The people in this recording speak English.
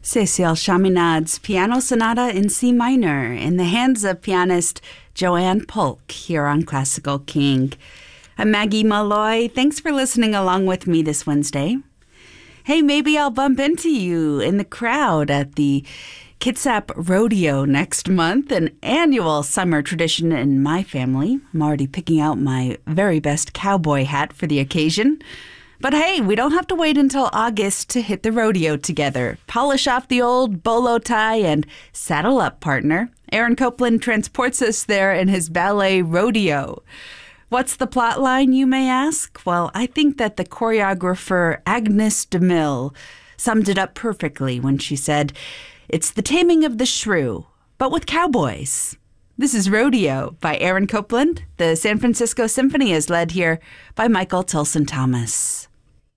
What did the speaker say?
Cécile Chaminade's Piano Sonata in C minor in the hands of pianist Joanne Polk here on Classical King. I'm Maggie Malloy. Thanks for listening along with me this Wednesday. Hey, maybe I'll bump into you in the crowd at the Kitsap Rodeo next month, an annual summer tradition in my family. I'm already picking out my very best cowboy hat for the occasion. But hey, we don't have to wait until August to hit the rodeo together. Polish off the old bolo tie and saddle up, partner. Aaron Copland transports us there in his ballet Rodeo. What's the plot line, you may ask? Well, I think that the choreographer Agnes DeMille summed it up perfectly when she said, "It's the taming of the shrew, but with cowboys." This is Rodeo by Aaron Copland. The San Francisco Symphony is led here by Michael Tilson Thomas.